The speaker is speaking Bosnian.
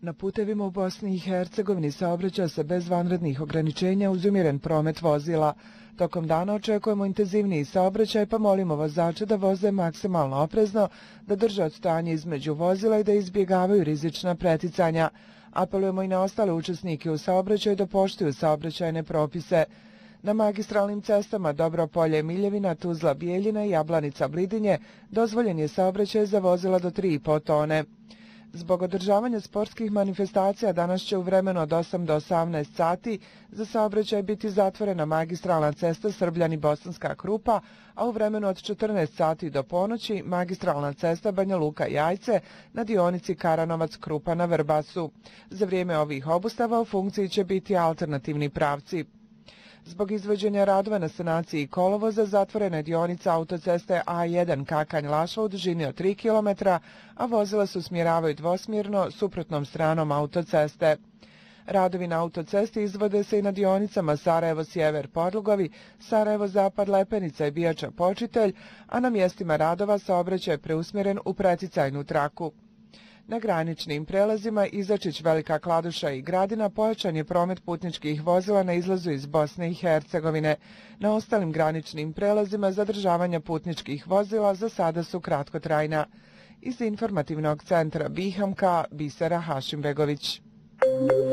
Na putevima u Bosni i Hercegovini saobraća se bez vanrednih ograničenja uz umjeren promet vozila. Tokom dana očekujemo intenzivniji saobraćaj, pa molimo vozače da voze maksimalno oprezno, da drže odstojanje između vozila i da izbjegavaju rizična preticanja. Apelujemo i na ostale učesnike u saobraćaju da poštuju saobraćajne propise. Na magistralnim cestama Dobropolje, Miljevina, Tuzla, Bijeljina i Jablanica, Blidinje dozvoljen je saobraćaj za vozila do 3,5 tone. Zbog održavanja sportskih manifestacija danas će u vremenu od 8 do 18 sati za saobraćaj biti zatvorena magistralna cesta Srbljani-Bosanska Krupa, a u vremenu od 14 sati do ponoći magistralna cesta Banja Luka-Jajce na dionici Karanovac-Krupa na Vrbasu. Za vrijeme ovih obustava u funkciji će biti alternativni pravci. Zbog izvođenja radova na sanaciji kolovoza zatvorena je dionica autoceste A1 Kakanj-Lašva u dužini od 3 km, a vozila se usmjeravaju dvosmjerno suprotnom stranom autoceste. Radovi na autocesti izvode se i na dionicama Sarajevo-Sjever Podlugovi, Sarajevo-Zapad Lepenica i Bijača-Počitelj, a na mjestima radova saobraćaj je preusmjeren u preticajnu traku. Na graničnim prelazima Izačić, Velika Kladuša i Gradina pojačan je promet putničkih vozila na izlazu iz Bosne i Hercegovine. Na ostalim graničnim prelazima zadržavanja putničkih vozila za sada su kratkotrajna. Iz informativnog centra Bihamka, Bisera Hašimbegović.